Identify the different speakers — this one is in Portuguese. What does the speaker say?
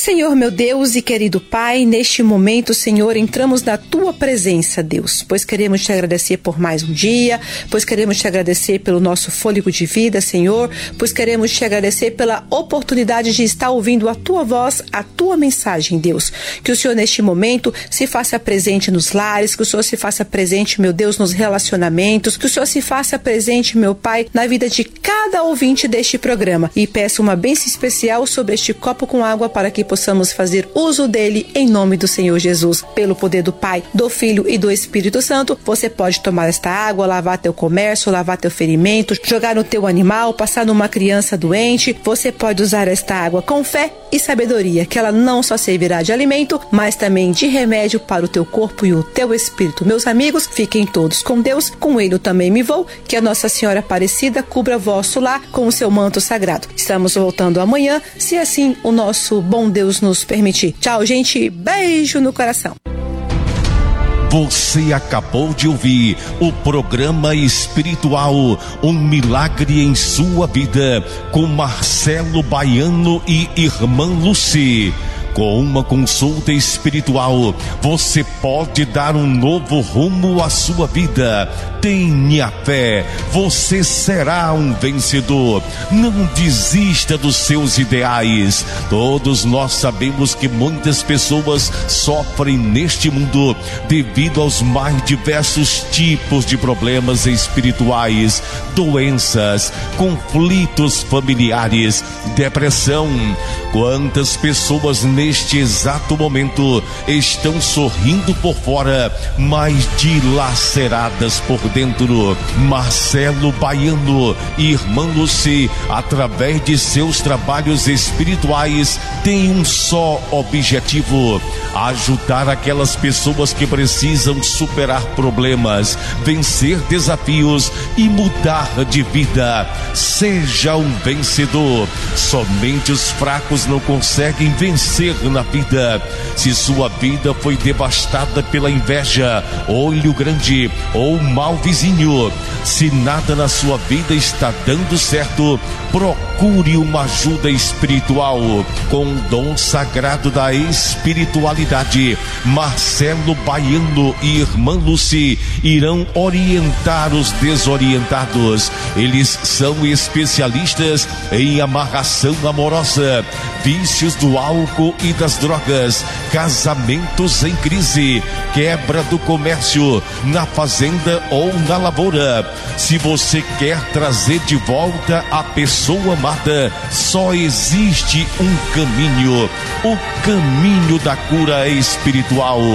Speaker 1: Senhor, meu Deus e querido Pai, neste momento, Senhor, entramos na Tua presença, Deus, pois queremos Te agradecer por mais um dia, pois queremos Te agradecer pelo nosso fôlego de vida, Senhor, pois queremos Te agradecer pela oportunidade de estar ouvindo a Tua voz, a Tua mensagem, Deus. Que o Senhor, neste momento, se faça presente nos lares, que o Senhor se faça presente, meu Deus, nos relacionamentos, que o Senhor se faça presente, meu Pai, na vida de cada ouvinte deste programa. E peço uma bênção especial sobre este copo com água para que possamos fazer uso dele em nome do Senhor Jesus. Pelo poder do Pai, do Filho e do Espírito Santo, você pode tomar esta água, lavar teu comércio, lavar teu ferimento, jogar no teu animal, passar numa criança doente. Você pode usar esta água com fé e sabedoria, que ela não só servirá de alimento, mas também de remédio para o teu corpo e o teu espírito. Meus amigos, fiquem todos com Deus, com Ele eu também me vou, que a Nossa Senhora Aparecida cubra vosso lar com o seu manto sagrado. Estamos voltando amanhã, se assim o nosso bom Deus nos permitir. Tchau, gente. Beijo no coração.
Speaker 2: Você acabou de ouvir o programa espiritual Um Milagre em Sua Vida, com Marcelo Baiano e Irmã Lucy. Com uma consulta espiritual, você pode dar um novo rumo à sua vida. Tenha fé, você será um vencedor. Não desista dos seus ideais. Todos nós sabemos que muitas pessoas sofrem neste mundo devido aos mais diversos tipos de problemas espirituais, doenças, conflitos familiares, depressão. Quantas pessoas neste exato momento estão sorrindo por fora, mas dilaceradas por dentro? Marcelo Baiano e Irmã Lucy, através de seus trabalhos espirituais, têm um só objetivo: ajudar aquelas pessoas que precisam superar problemas, vencer desafios e mudar de vida. Seja um vencedor. Somente os fracos não conseguem vencer na vida. Se sua vida foi devastada pela inveja, olho grande ou mau vizinho, se nada na sua vida está dando certo, procure uma ajuda espiritual. Com o dom sagrado da espiritualidade, Marcelo Baiano e Irmã Lucy irão orientar os desorientados. Eles são especialistas em amarração amorosa, vícios do álcool e das drogas, casamentos em crise, quebra do comércio, na fazenda ou na lavoura. Se você quer trazer de volta a pessoa amada, só existe um caminho: o caminho da cura espiritual.